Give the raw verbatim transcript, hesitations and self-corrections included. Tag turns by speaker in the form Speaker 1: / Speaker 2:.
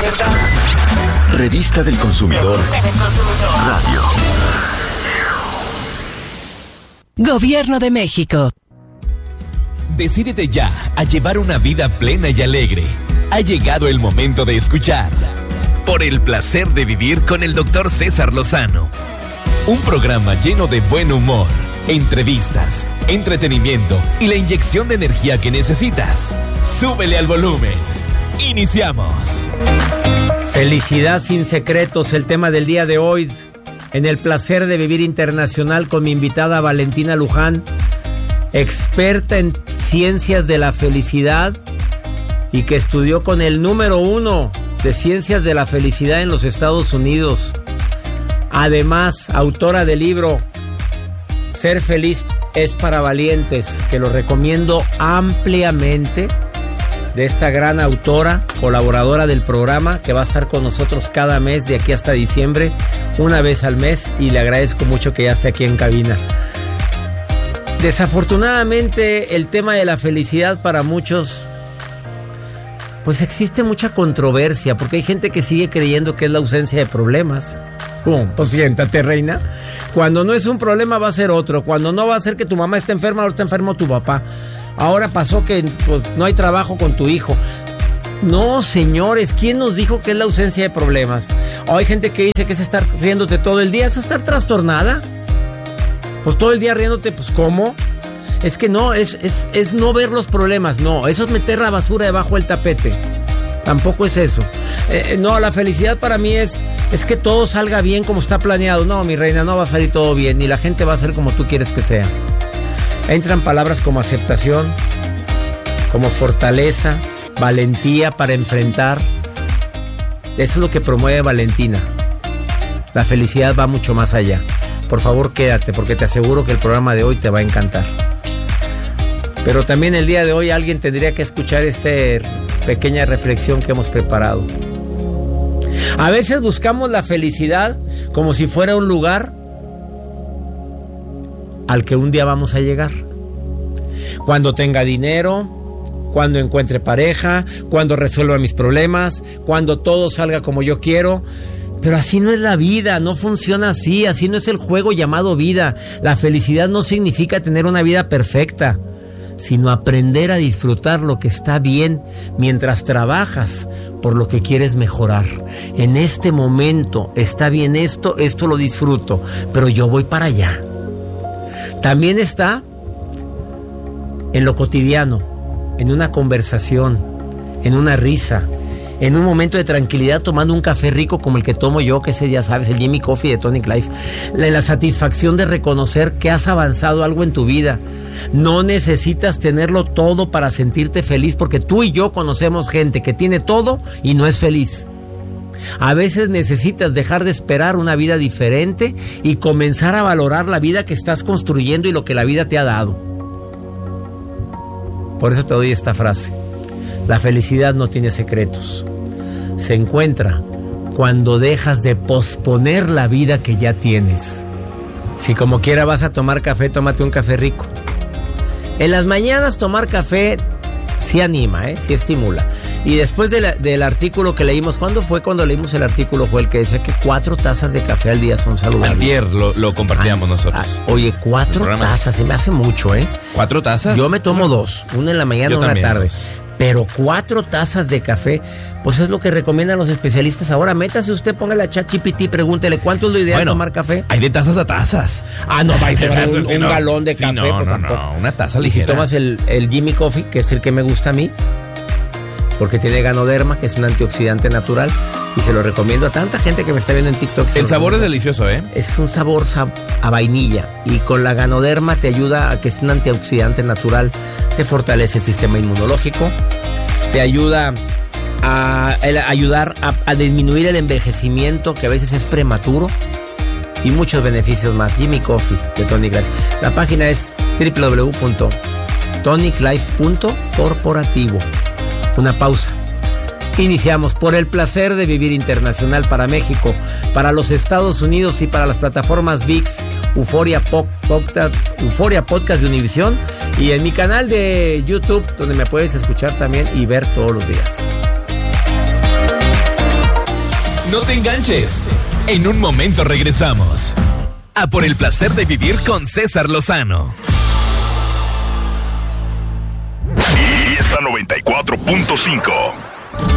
Speaker 1: verdad.
Speaker 2: Revista del Consumidor. Radio.
Speaker 3: Gobierno de México.
Speaker 4: Decídete ya a llevar una vida plena y alegre. Ha llegado el momento de escuchar Por el placer de vivir con el doctor César Lozano. Un programa lleno de buen humor, entrevistas, entretenimiento y la inyección de energía que necesitas. Súbele al volumen. Iniciamos.
Speaker 5: Felicidad sin secretos, el tema del día de hoy. En el placer de vivir internacional con mi invitada Valentina Luján, experta en ciencias de la felicidad y que estudió con el número uno de ciencias de la felicidad en los Estados Unidos. Además, autora del libro Ser feliz es para valientes, que lo recomiendo ampliamente, de esta gran autora, colaboradora del programa, que va a estar con nosotros cada mes de aquí hasta diciembre, una vez al mes, y le agradezco mucho que ya esté aquí en cabina. Desafortunadamente, el tema de la felicidad para muchos, pues existe mucha controversia, porque hay gente que sigue creyendo que es la ausencia de problemas. Oh, pues siéntate, reina. Cuando no es un problema va a ser otro. Cuando no va a ser que tu mamá esté enferma, ahora está enfermo tu papá. Ahora pasó que pues, no hay trabajo con tu hijo. No, señores, ¿quién nos dijo que es la ausencia de problemas? O hay gente que dice que es estar riéndote todo el día. ¿Es estar trastornada? Pues todo el día riéndote, pues ¿cómo? Es que no, es, es, es no ver los problemas. No, eso es meter la basura debajo del tapete. Tampoco es eso. Eh, no, la felicidad para mí es, es que todo salga bien como está planeado. No, mi reina, no va a salir todo bien. Ni la gente va a ser como tú quieres que sea. Entran palabras como aceptación, como fortaleza, valentía para enfrentar. Eso es lo que promueve Valentina. La felicidad va mucho más allá. Por favor, quédate, porque te aseguro que el programa de hoy te va a encantar. Pero también el día de hoy alguien tendría que escuchar esta pequeña reflexión que hemos preparado. A veces buscamos la felicidad como si fuera un lugar al que un día vamos a llegar. Cuando tenga dinero, cuando encuentre pareja, cuando resuelva mis problemas, cuando todo salga como yo quiero. Pero así no es la vida, no funciona así, así no es el juego llamado vida. La felicidad no significa tener una vida perfecta, sino aprender a disfrutar lo que está bien mientras trabajas por lo que quieres mejorar. En este momento está bien esto, esto lo disfruto, pero yo voy para allá. También está en lo cotidiano, en una conversación, en una risa, en un momento de tranquilidad tomando un café rico como el que tomo yo, que ese ya sabes, el Jimmy Coffee de Tonic Life. La, la satisfacción de reconocer que has avanzado algo en tu vida. No necesitas tenerlo todo para sentirte feliz, porque tú y yo conocemos gente que tiene todo y no es feliz. A veces necesitas dejar de esperar una vida diferente y comenzar a valorar la vida que estás construyendo y lo que la vida te ha dado. Por eso te doy esta frase. La felicidad no tiene secretos. Se encuentra cuando dejas de posponer la vida que ya tienes. Si como quiera vas a tomar café, tómate un café rico. En las mañanas tomar café sí anima, ¿eh? Sí estimula. Y después de la, del artículo que leímos, ¿cuándo fue cuando leímos el artículo, Joel, que decía que cuatro tazas de café al día son saludables?
Speaker 4: Antier lo, lo compartíamos ah, nosotros.
Speaker 5: Ah, oye, cuatro tazas, se me hace mucho, ¿eh?
Speaker 4: ¿Cuatro tazas?
Speaker 5: Yo me tomo dos, una en la mañana y una en la tarde. Pero cuatro tazas de café, pues es lo que recomiendan los especialistas. Ahora métase usted, póngale a ChatGPT, pregúntele cuánto es lo ideal bueno, tomar café.
Speaker 4: Hay de tazas a tazas.
Speaker 5: Ah, no, va a un, un galón de
Speaker 4: sí,
Speaker 5: café.
Speaker 4: No,
Speaker 5: pues,
Speaker 4: no,
Speaker 5: tampoco.
Speaker 4: no, una taza
Speaker 5: y
Speaker 4: ligera.
Speaker 5: Si tomas el, el Jimmy Coffee, que es el que me gusta a mí, porque tiene Ganoderma, que es un antioxidante natural, y se lo recomiendo a tanta gente que me está viendo en TikTok.
Speaker 4: El sabor es delicioso, ¿eh?
Speaker 5: Es un sabor a vainilla, y con la Ganoderma te ayuda a que es un antioxidante natural, te fortalece el sistema inmunológico, te ayuda a, a ayudar a, a disminuir el envejecimiento, que a veces es prematuro, y muchos beneficios más. Jimmy Coffee de Tonic Life. La página es doble u doble u doble u punto tonic life punto corporativo. Una pausa. Iniciamos por el placer de vivir internacional para México, para los Estados Unidos y para las plataformas V I X, Euforia, Pop, Podcast, Euforia Podcast de Univisión, y en mi canal de YouTube, donde me puedes escuchar también y ver todos los días.
Speaker 4: No te enganches. En un momento regresamos. A por el placer de vivir con César Lozano.
Speaker 1: Y esta noventa y cuatro punto cinco.